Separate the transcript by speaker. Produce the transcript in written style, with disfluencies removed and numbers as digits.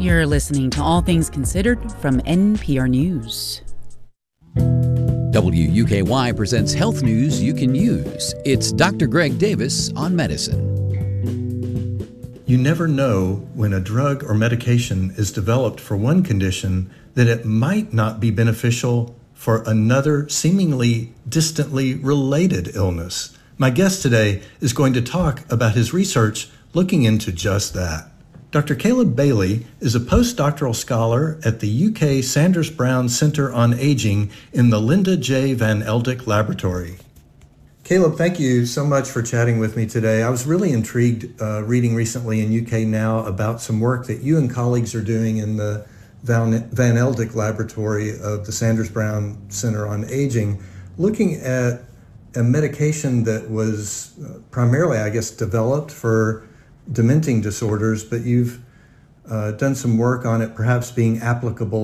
Speaker 1: You're listening to All Things Considered from NPR News.
Speaker 2: WUKY presents health news you can use. It's Dr. Greg Davis on medicine.
Speaker 3: You never know when a drug or medication is developed for one condition that it might not be beneficial for another seemingly distantly related illness. My guest today is going to talk about his research looking into just that. Dr. Caleb Bailey is a postdoctoral scholar at the UK Sanders Brown Center on Aging in the Linda J. Van Eldyck Laboratory. Caleb, thank you so much for chatting with me today. I was really intrigued reading recently in UK Now about some work that you and colleagues are doing in the Van Eldyck Laboratory of the Sanders Brown Center on Aging, looking at a medication that was primarily, I guess, developed for dementing disorders, but you've done some work on it perhaps being applicable